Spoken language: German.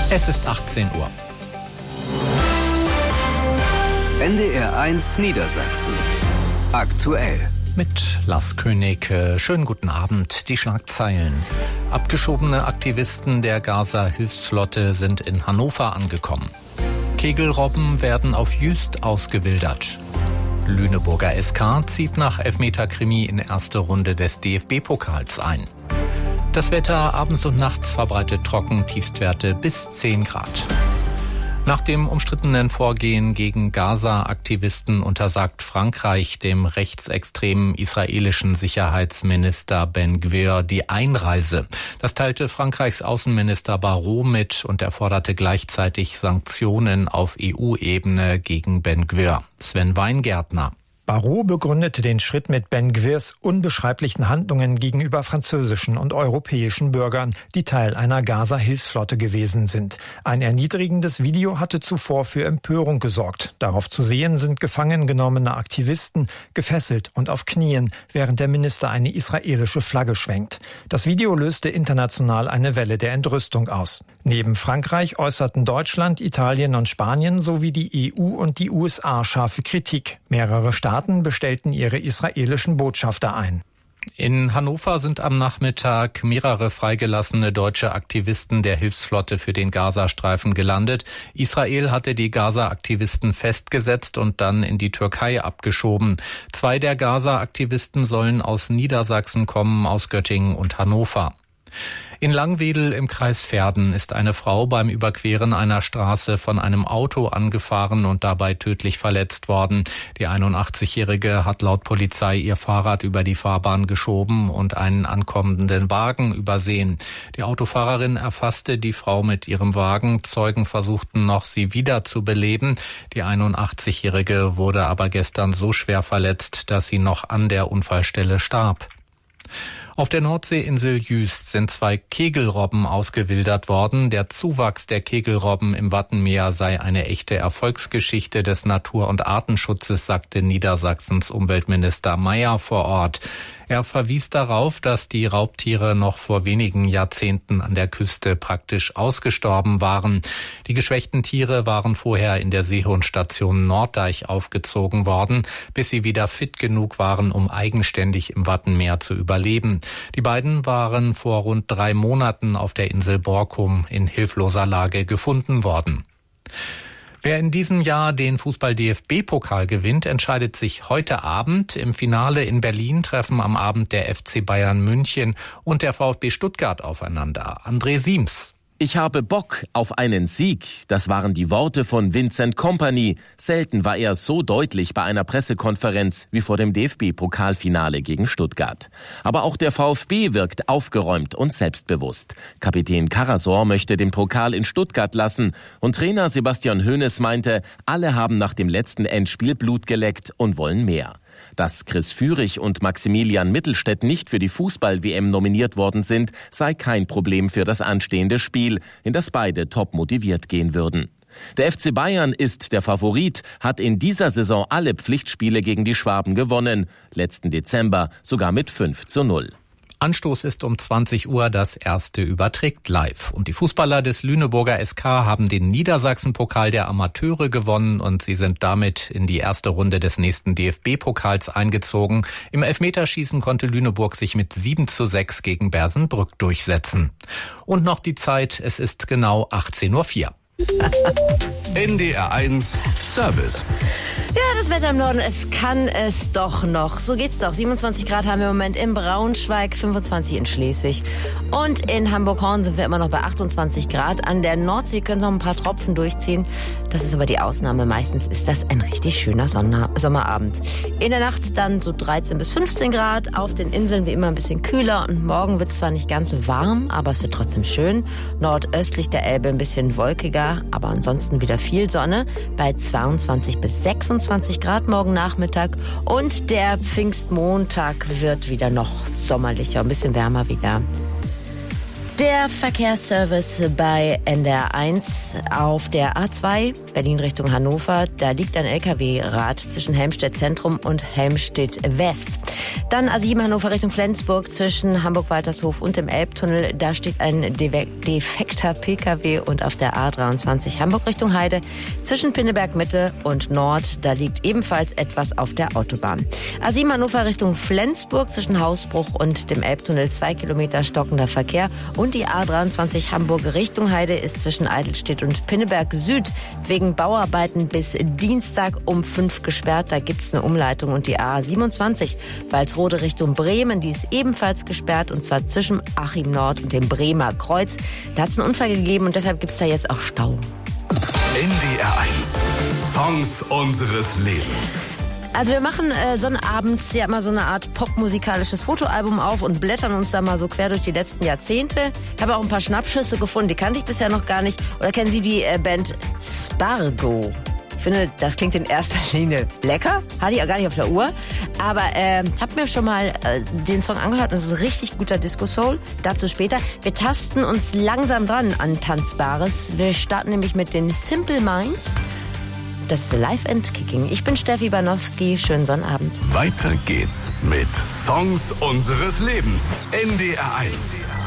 Es ist 18 Uhr. NDR1 Niedersachsen. Aktuell. Mit Lars König. Schönen guten Abend. Die Schlagzeilen. Abgeschobene Aktivisten der Gaza-Hilfsflotte sind in Hannover angekommen. Kegelrobben werden auf Jüst ausgewildert. Lüneburger SK zieht nach Elfmeter-Krimi in erste Runde des DFB-Pokals ein. Das Wetter abends und nachts verbreitet trocken, Tiefstwerte bis 10 Grad. Nach dem umstrittenen Vorgehen gegen Gaza-Aktivisten untersagt Frankreich dem rechtsextremen israelischen Sicherheitsminister Ben-Gvir die Einreise. Das teilte Frankreichs Außenminister Barrot mit und er forderte gleichzeitig Sanktionen auf EU-Ebene gegen Ben-Gvir. Sven Weingärtner. Barrot begründete den Schritt mit Ben-Gvirs unbeschreiblichen Handlungen gegenüber französischen und europäischen Bürgern, die Teil einer Gaza-Hilfsflotte gewesen sind. Ein erniedrigendes Video hatte zuvor für Empörung gesorgt. Darauf zu sehen sind gefangen genommene Aktivisten, gefesselt und auf Knien, während der Minister eine israelische Flagge schwenkt. Das Video löste international eine Welle der Entrüstung aus. Neben Frankreich äußerten Deutschland, Italien und Spanien sowie die EU und die USA scharfe Kritik. Mehrere Staaten bestellten ihre israelischen Botschafter ein. In Hannover sind am Nachmittag mehrere freigelassene deutsche Aktivisten der Hilfsflotte für den Gazastreifen gelandet. Israel hatte die Gaza-Aktivisten festgesetzt und dann in die Türkei abgeschoben. 2 der Gaza-Aktivisten sollen aus Niedersachsen kommen, aus Göttingen und Hannover. In Langwedel im Kreis Verden ist eine Frau beim Überqueren einer Straße von einem Auto angefahren und dabei tödlich verletzt worden. Die 81-Jährige hat laut Polizei ihr Fahrrad über die Fahrbahn geschoben und einen ankommenden Wagen übersehen. Die Autofahrerin erfasste die Frau mit ihrem Wagen. Zeugen versuchten noch, sie wieder zu beleben. Die 81-Jährige wurde aber gestern so schwer verletzt, dass sie noch an der Unfallstelle starb. Auf der Nordseeinsel Jüst sind 2 Kegelrobben ausgewildert worden. Der Zuwachs der Kegelrobben im Wattenmeer sei eine echte Erfolgsgeschichte des Natur- und Artenschutzes, sagte Niedersachsens Umweltminister Mayer vor Ort. Er verwies darauf, dass die Raubtiere noch vor wenigen Jahrzehnten an der Küste praktisch ausgestorben waren. Die geschwächten Tiere waren vorher in der Seehundstation Norddeich aufgezogen worden, bis sie wieder fit genug waren, um eigenständig im Wattenmeer zu überleben. Die beiden waren vor rund 3 Monaten auf der Insel Borkum in hilfloser Lage gefunden worden. Wer in diesem Jahr den Fußball-DFB-Pokal gewinnt, entscheidet sich heute Abend. Im Finale in Berlin treffen am Abend der FC Bayern München und der VfB Stuttgart aufeinander. André Siems. Ich habe Bock auf einen Sieg. Das waren die Worte von Vincent Kompany. Selten war er so deutlich bei einer Pressekonferenz wie vor dem DFB-Pokalfinale gegen Stuttgart. Aber auch der VfB wirkt aufgeräumt und selbstbewusst. Kapitän Karasor möchte den Pokal in Stuttgart lassen und Trainer Sebastian Hoeneß meinte, alle haben nach dem letzten Endspiel Blut geleckt und wollen mehr. Dass Chris Führig und Maximilian Mittelstädt nicht für die Fußball-WM nominiert worden sind, sei kein Problem für das anstehende Spiel, in das beide top motiviert gehen würden. Der FC Bayern ist der Favorit, hat in dieser Saison alle Pflichtspiele gegen die Schwaben gewonnen, letzten Dezember sogar mit 5:0. Anstoß ist um 20 Uhr, das erste überträgt live. Und die Fußballer des Lüneburger SK haben den Niedersachsen-Pokal der Amateure gewonnen und sie sind damit in die erste Runde des nächsten DFB-Pokals eingezogen. Im Elfmeterschießen konnte Lüneburg sich mit 7:6 gegen Bersenbrück durchsetzen. Und noch die Zeit, es ist genau 18:04 Uhr. NDR1 Service. Ja, das Wetter im Norden, es kann es doch noch. So geht's doch. 27 Grad haben wir im Moment in Braunschweig, 25 in Schleswig. Und in Hamburg-Horn sind wir immer noch bei 28 Grad. An der Nordsee können noch ein paar Tropfen durchziehen. Das ist aber die Ausnahme. Meistens ist das ein richtig schöner Sommerabend. In der Nacht dann so 13 bis 15 Grad. Auf den Inseln wie immer ein bisschen kühler. Und morgen wird es zwar nicht ganz so warm, aber es wird trotzdem schön. Nordöstlich der Elbe ein bisschen wolkiger, aber ansonsten wieder viel Sonne. Bei 22 bis 26 Grad morgen Nachmittag. Und der Pfingstmontag wird wieder noch sommerlicher, ein bisschen wärmer wieder. Der Verkehrsservice bei NDR 1 auf der A2 Berlin Richtung Hannover. Da liegt ein LKW-Rad zwischen Helmstedt Zentrum und Helmstedt West. Dann A7 Hannover Richtung Flensburg zwischen Hamburg-Waltershof und dem Elbtunnel. Da steht ein defekter PKW. Und auf der A23 Hamburg Richtung Heide zwischen Pinneberg Mitte und Nord. Da liegt ebenfalls etwas auf der Autobahn. A7 Hannover Richtung Flensburg zwischen Hausbruch und dem Elbtunnel 2 Kilometer stockender Verkehr. Und die A23 Hamburg Richtung Heide ist zwischen Eidelstedt und Pinneberg Süd wegen Bauarbeiten bis Dienstag um 5 gesperrt. Da gibt's eine Umleitung. Und die A27 Walsrode Richtung Bremen, die ist ebenfalls gesperrt, und zwar zwischen Achim Nord und dem Bremer Kreuz. Da hat's einen Unfall gegeben und deshalb gibt's da jetzt auch Stau. NDR 1. Songs unseres Lebens. Also wir machen sonnabends ja immer so eine Art popmusikalisches Fotoalbum auf und blättern uns da mal so quer durch die letzten Jahrzehnte. Ich habe auch ein paar Schnappschüsse gefunden, die kannte ich bisher noch gar nicht. Oder kennen Sie die Band Spargo? Ich finde, das klingt in erster Linie lecker. Hatte ich auch gar nicht auf der Uhr. Aber hab mir schon mal den Song angehört und es ist richtig guter Disco-Soul. Dazu später. Wir tasten uns langsam dran an Tanzbares. Wir starten nämlich mit den Simple Minds. Das ist Live and Kicking. Ich bin Steffi Banowski. Schönen Sonnabend. Weiter geht's mit Songs unseres Lebens. NDR 1.